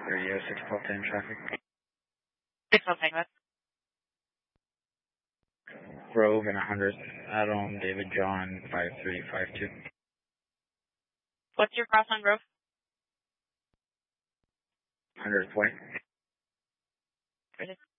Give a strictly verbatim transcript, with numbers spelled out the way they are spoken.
Radio six twelve ten traffic. six twelve ten, what? Grove and one hundred, Adam, David, John, five three five two. What's your cross on Grove? one hundred white. What is it?